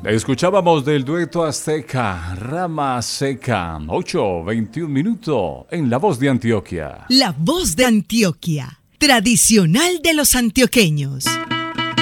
Escuchábamos del dueto azteca Rama Seca, 8:21 en La Voz de Antioquia. La Voz de Antioquia, tradicional de los antioqueños.